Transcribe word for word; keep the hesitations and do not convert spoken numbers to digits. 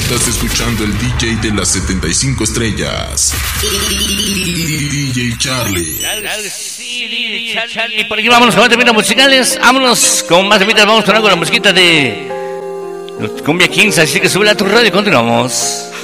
Estás escuchando el D J de las setenta y cinco estrellas. D J Charlie. Sí, Charlie. Por aquí vámonos con más temitas musicales. Vámonos con más temitas. Vamos con algo de la musiquita de Cumbia quince. Así que sube a tu radio y continuamos.